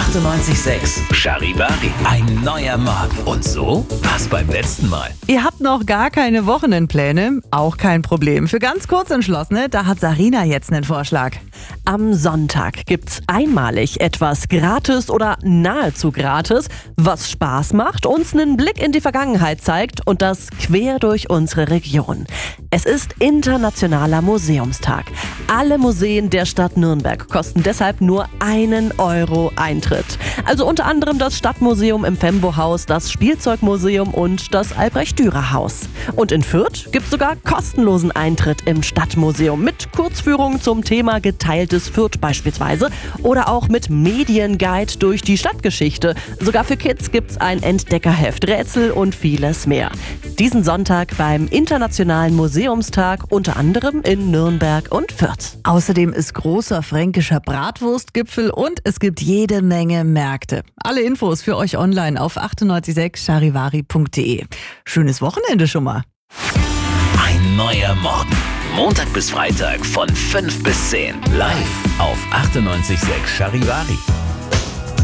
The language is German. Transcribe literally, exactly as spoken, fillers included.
achtundneunzig Komma sechs Charivari. Ein neuer Morgen. Und so war's beim letzten Mal. Ihr habt noch gar keine Wochenendpläne? Auch kein Problem. Für ganz Kurzentschlossene, da hat Sarina jetzt einen Vorschlag. Am Sonntag gibt's einmalig etwas gratis oder nahezu gratis, was Spaß macht, uns einen Blick in die Vergangenheit zeigt und das quer durch unsere Region. Es ist Internationaler Museumstag. Alle Museen der Stadt Nürnberg kosten deshalb nur einen Euro Eintritt. Also unter anderem das Stadtmuseum im Fembo-Haus, das Spielzeugmuseum und das Albrecht-Dürer-Haus. Und in Fürth gibt's sogar kostenlosen Eintritt im Stadtmuseum mit Kurzführungen zum Thema geteiltes Fürth beispielsweise oder auch mit Medienguide durch die Stadtgeschichte. Sogar für Kids gibt's ein Entdeckerheft, Rätsel und vieles mehr. Diesen Sonntag beim Internationalen Museumstag, unter anderem in Nürnberg und Fürth. Außerdem ist großer fränkischer Bratwurstgipfel und es gibt jede Menge Märkte. Alle Infos für euch online auf achtundneunzig Komma sechs charivari punkt de. Schönes Wochenende schon mal. Ein neuer Morgen. Montag bis Freitag von fünf bis zehn. Live auf achtundneunzig Komma sechs Charivari.